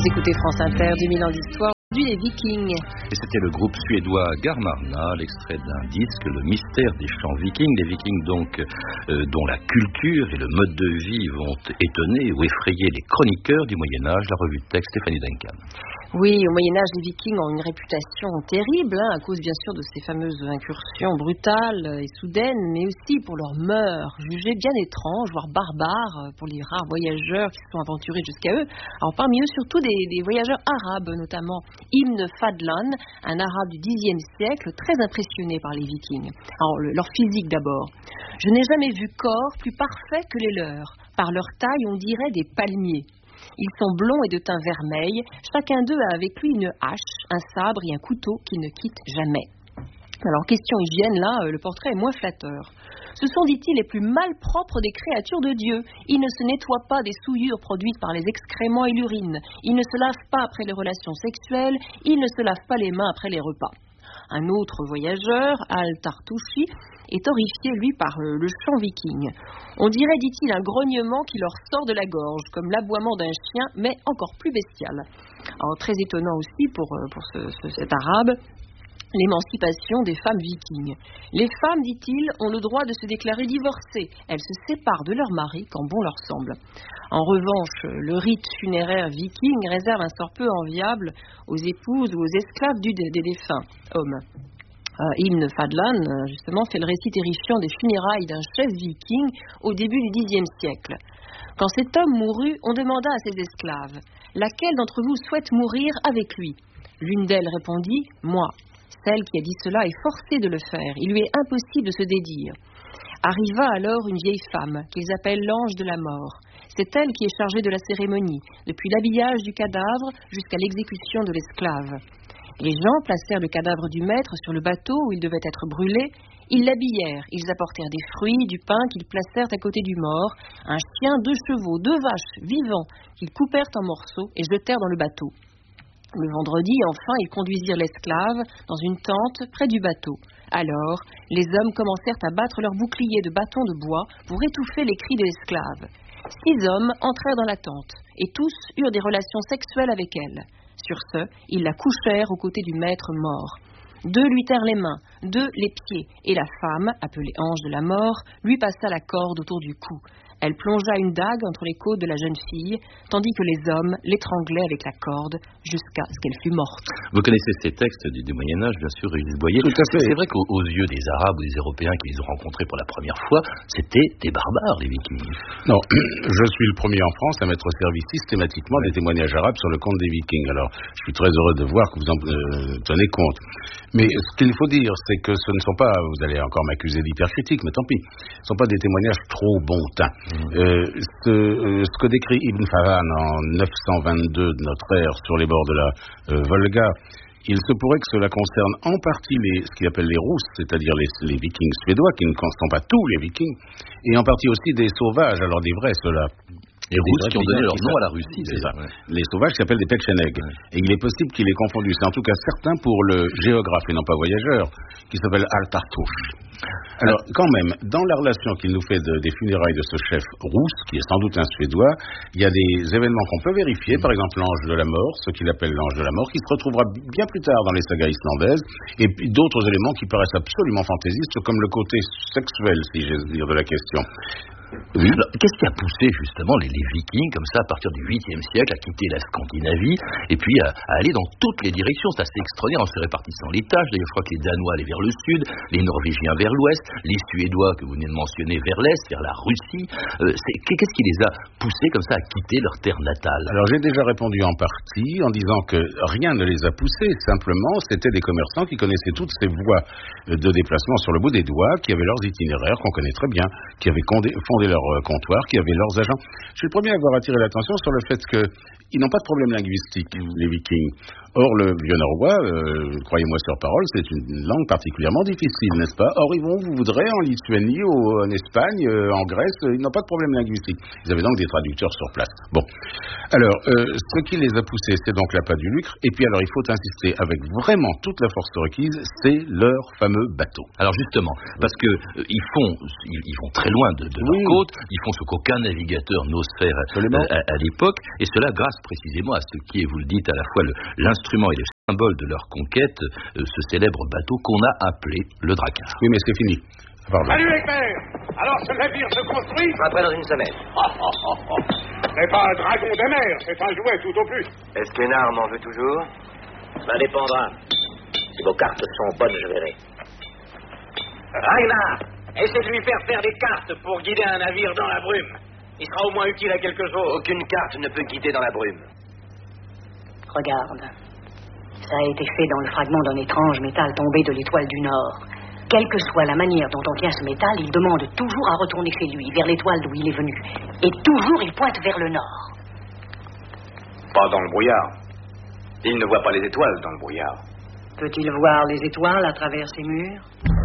Vous écoutez France Inter, 2000 ans d'histoire, les Vikings. Et c'était le groupe suédois Garmarna, l'extrait d'un disque, Le mystère des chants vikings. Les Vikings donc, dont la culture et le mode de vie vont étonner ou effrayer les chroniqueurs du Moyen-Âge. La revue de texte, Stéphanie Duncan. Oui, au Moyen-Âge, les Vikings ont une réputation terrible, à cause bien sûr de ces fameuses incursions brutales et soudaines, mais aussi pour leurs mœurs, jugées bien étranges, voire barbares, pour les rares voyageurs qui se sont aventurés jusqu'à eux. Alors parmi eux, surtout des voyageurs arabes, notamment Ibn Fadlan, un arabe du Xe siècle, très impressionné par les Vikings. Alors leur physique d'abord. Je n'ai jamais vu corps plus parfait que les leurs. Par leur taille, on dirait des palmiers. Ils sont blonds et de teint vermeil. Chacun d'eux a avec lui une hache, un sabre et un couteau qu'ils ne quittent jamais. Alors, question hygiène, là, le portrait est moins flatteur. Ce sont, dit-il, les plus malpropres des créatures de Dieu. Ils ne se nettoient pas des souillures produites par les excréments et l'urine. Ils ne se lavent pas après les relations sexuelles. Ils ne se lavent pas les mains après les repas. Un autre voyageur, Al-Tartouchi, est horrifié, lui, par le chant viking. On dirait, dit-il, un grognement qui leur sort de la gorge, comme l'aboiement d'un chien, mais encore plus bestial. Alors, très étonnant aussi pour cet arabe, l'émancipation des femmes vikings. Les femmes, dit-il, ont le droit de se déclarer divorcées. Elles se séparent de leur mari quand bon leur semble. En revanche, le rite funéraire viking réserve un sort peu enviable aux épouses ou aux esclaves des défunts hommes. Ibn Fadlan, justement, fait le récit terrifiant des funérailles d'un chef viking au début du Xe siècle. Quand cet homme mourut, on demanda à ses esclaves « Laquelle d'entre vous souhaite mourir avec lui ?» L'une d'elles répondit « Moi ». Celle qui a dit cela est forcée de le faire. Il lui est impossible de se dédire. Arriva alors une vieille femme, qu'ils appellent l'ange de la mort. C'est elle qui est chargée de la cérémonie, depuis l'habillage du cadavre jusqu'à l'exécution de l'esclave. Les gens placèrent le cadavre du maître sur le bateau où il devait être brûlé. Ils l'habillèrent. Ils apportèrent des fruits, du pain qu'ils placèrent à côté du mort, un chien, 2 chevaux, 2 vaches vivants qu'ils coupèrent en morceaux et jetèrent dans le bateau. Le vendredi, enfin, ils conduisirent l'esclave dans une tente près du bateau. Alors, les hommes commencèrent à battre leurs boucliers de bâtons de bois pour étouffer les cris de l'esclave. 6 hommes entrèrent dans la tente, et tous eurent des relations sexuelles avec elle. Sur ce, ils la couchèrent aux côtés du maître mort. 2 lui terrent les mains, 2 les pieds, et la femme, appelée ange de la mort, lui passa la corde autour du cou. Elle plongea une dague entre les côtes de la jeune fille, tandis que les hommes l'étranglaient avec la corde jusqu'à ce qu'elle fût morte. Vous connaissez ces textes du Moyen-Âge, bien sûr, Régis Boyer. Tout à fait. C'est vrai qu'aux yeux des Arabes ou des Européens qui les ont rencontrés pour la première fois, c'était des barbares, les Vikings. Non, je suis le premier en France à mettre au service systématiquement des témoignages arabes sur le compte des Vikings. Alors, je suis très heureux de voir que vous en tenez compte. Mais ce qu'il faut dire, c'est que ce ne sont pas, vous allez encore m'accuser d'hypercritique, mais tant pis, ce ne sont pas des témoignages trop bon teint. Ce que décrit Ibn Fadlan en 922 de notre ère sur les bords de la Volga, il se pourrait que cela concerne en partie ce qu'il appelle les Rousses, c'est-à-dire les Vikings suédois, qui ne sont pas tous les Vikings, et en partie aussi des sauvages, alors des vrais ceux-là. Les Rousses qui ont donné leur nom à la Russie, c'est ça. Ouais. Les sauvages qui s'appellent des Petcheneg. Et il est possible qu'il ait confondu. C'est en tout cas certain pour le géographe et non pas voyageur, qui s'appelle Al-Tartouche. Alors, quand même, dans la relation qu'il nous fait des funérailles de ce chef rousse, qui est sans doute un Suédois, il y a des événements qu'on peut vérifier, par exemple l'ange de la mort, ce qu'il appelle l'ange de la mort, qui se retrouvera bien plus tard dans les sagas islandaises, et puis d'autres éléments qui paraissent absolument fantaisistes, comme le côté sexuel, si j'ose dire, de la question. Oui. Alors, qu'est-ce qui a poussé justement les Vikings, comme ça, à partir du 8e siècle, à quitter la Scandinavie et puis à aller dans toutes les directions? C'est assez extraordinaire en se répartissant les tâches. D'ailleurs, je crois que les Danois allaient vers le sud, les Norvégiens vers l'ouest, les Suédois, que vous venez de mentionner, vers l'est, vers la Russie. Qu'est-ce qui les a poussés comme ça à quitter leur terre natale? Alors, j'ai déjà répondu en partie en disant que rien ne les a poussés. Simplement, c'était des commerçants qui connaissaient toutes ces voies de déplacement sur le bout des doigts, qui avaient leurs itinéraires, qu'on connaît très bien, qui avaient fondé leur comptoir, qui avaient leurs agents. Je suis le premier à avoir attiré l'attention sur le fait qu'ils n'ont pas de problème linguistique, les Vikings. Or, le vieux norrois, croyez-moi sur parole, c'est une langue particulièrement difficile, n'est-ce pas? Or, vous voudrez en Lituanie, en Espagne, en Grèce, ils n'ont pas de problème linguistique. Ils avaient donc des traducteurs sur place. Bon. Alors, ce qui les a poussés, c'est donc l'appât du lucre. Et puis alors, il faut insister avec vraiment toute la force requise, c'est leur fameux bateau. Alors justement, parce que ils vont très loin de leur côte, ils font ce qu'aucun navigateur n'ose faire à l'époque, et cela grâce précisément à ce qui est, vous le dites, à la fois l'instrument et le symbole de leur conquête, ce célèbre bateau qu'on a appelé le Drakkar. Oui, mais c'est fini. Pardon. Salut Egbert. Alors ce navire se construit? Après dans une semaine. C'est pas un dragon de mer, c'est un jouet tout au plus. Est-ce qu'Hénard m'en veut toujours? Ça dépendra. Si vos cartes sont bonnes, je verrai. Ragnar, essaie de lui faire des cartes pour guider un navire dans la brume. Il sera au moins utile à quelque chose. Aucune carte ne peut guider dans la brume. Regarde. Ça a été fait dans le fragment d'un étrange métal tombé de l'étoile du Nord. Quelle que soit la manière dont on tient ce métal, il demande toujours à retourner chez lui, vers l'étoile d'où il est venu. Et toujours, il pointe vers le nord. Pas dans le brouillard. Il ne voit pas les étoiles dans le brouillard. Peut-il voir les étoiles à travers ces murs?